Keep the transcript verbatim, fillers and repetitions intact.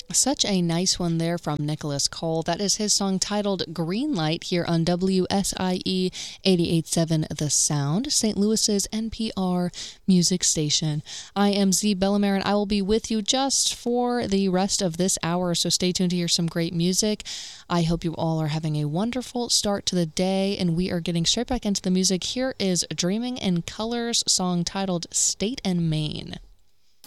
Such a nice one there from Nicholas Cole. That is his song titled Green Light here on W S I E eighty-eight point seven The Sound, Saint Louis's N P R music station. I am Z Bellamere, and I will be with you just for the rest of this hour, so stay tuned to hear some great music. I hope you all are having a wonderful start to the day, and we are getting straight back into the music. Here is Dreaming in Colors song titled State and Main.